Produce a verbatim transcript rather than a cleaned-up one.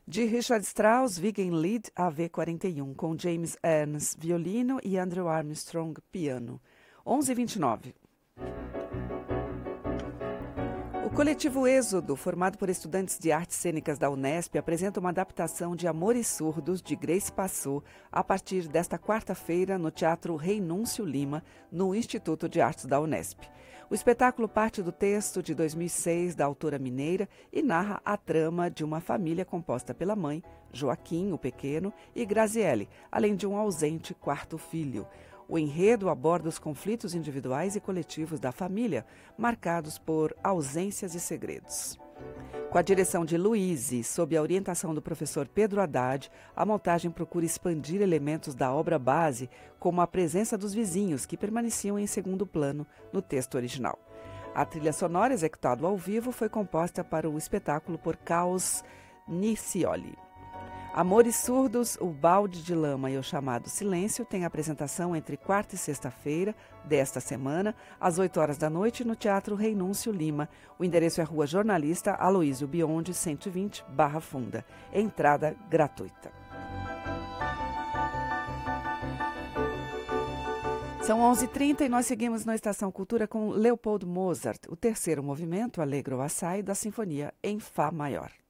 De Richard Strauss, Wiegenlied A V quarenta e um, com James Ernst, violino, e Andrew Armstrong, piano. onze e vinte e nove. O coletivo Êxodo, formado por estudantes de artes cênicas da Unesp, apresenta uma adaptação de Amores Surdos, de Grace Passou, a partir desta quarta-feira no Teatro Reinúncio Lima, no Instituto de Artes da Unesp. O espetáculo parte do texto de dois mil e seis da autora mineira e narra a trama de uma família composta pela mãe, Joaquim, o pequeno, e Graziele, além de um ausente quarto filho. O enredo aborda os conflitos individuais e coletivos da família, marcados por ausências e segredos. Com a direção de Luíse, sob a orientação do professor Pedro Haddad, a montagem procura expandir elementos da obra base, como a presença dos vizinhos, que permaneciam em segundo plano no texto original. A trilha sonora executada ao vivo foi composta para o espetáculo por Caos Nicioli. Amores Surdos, O Balde de Lama e O Chamado Silêncio tem apresentação entre quarta e sexta-feira desta semana, às oito horas da noite, no Teatro Reinúncio Lima. O endereço é Rua Jornalista Aloísio Bionde, cento e vinte, Barra Funda. Entrada gratuita. São onze e trinta e nós seguimos na Estação Cultura com Leopold Mozart, o terceiro movimento, Allegro Assai, da Sinfonia em Fá Maior.